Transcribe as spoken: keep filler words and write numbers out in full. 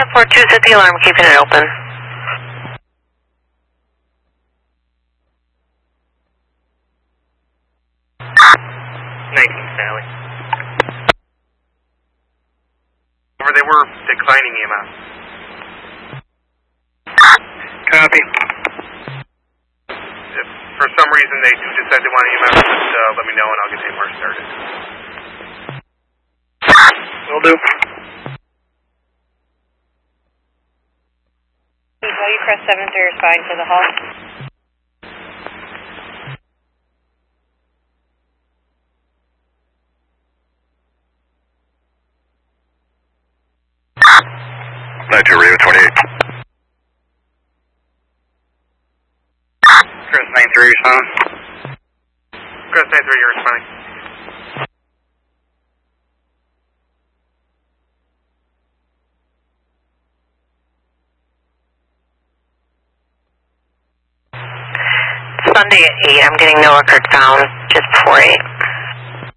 four two, set the alarm, keeping it open. nineteen, Sally. Or they were declining E M S. Copy. If for some reason they do decide they want E M S, just uh, let me know and I'll get the M R started. Will do. Will you press seven zero fine for the hall? nine two Rio twenty-eight. Chris nine three, respond. Chris nine three, you're responding. Sunday at eight, I'm getting no record found just before eight.